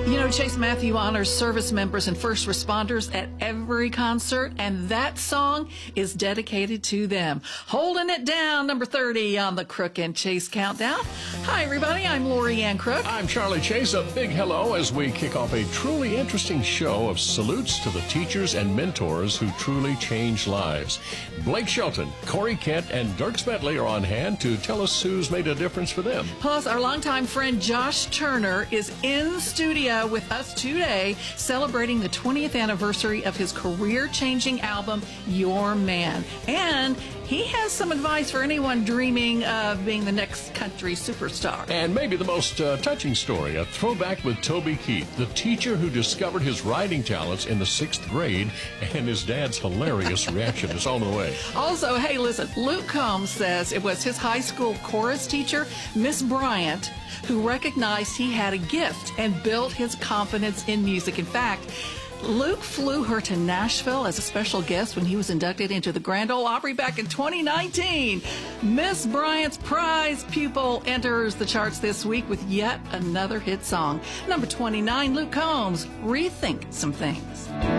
You know, Chase Matthew honors service members and first responders at every concert, and that song is dedicated to them. Holding it down, number 30 on the Crook and Chase Countdown. Hi, everybody. I'm Lori Ann Crook. I'm Charlie Chase. A big hello as we kick off a truly interesting show of salutes to the teachers and mentors who truly change lives. Blake Shelton, Corey Kent, and Dirk Bentley are on hand to tell us who's made a difference for them. Plus, our longtime friend Josh Turner is in studio with us today, celebrating the 20th anniversary of his career-changing album, Your Man. And he has some advice for anyone dreaming of being the next country superstar. And maybe the most touching story, a throwback with Toby Keith, the teacher who discovered his writing talents in the 6th grade, and his dad's hilarious reaction is on the way. Also, hey, listen, Luke Combs says it was his high school chorus teacher, Miss Bryant, who recognized he had a gift and built his confidence in music. In fact, Luke flew her to Nashville as a special guest when he was inducted into the Grand Ole Opry back in 2019. Miss Bryant's prize pupil enters the charts this week with yet another hit song. Number 29, Luke Combs, Rethink Some Things.